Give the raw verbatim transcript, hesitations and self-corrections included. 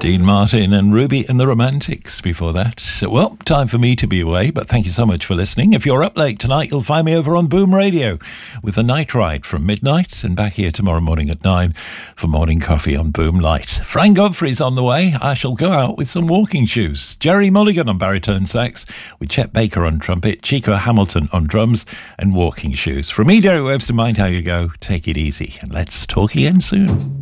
Dean Martin and Ruby and the Romantics before that. So, well, time for me to be away, but thank you so much for listening. If you're up late tonight, you'll find me over on Boom Radio with the Night Ride from midnight, and back here tomorrow morning at nine for morning coffee on Boom Light. Frank Godfrey's on the way. I shall go out with some walking shoes. Jerry Mulligan on baritone sax, with Chet Baker on trumpet, Chico Hamilton on drums, and walking shoes. From me, Derek Webster, mind how you go. Take it easy, and let's talk again soon.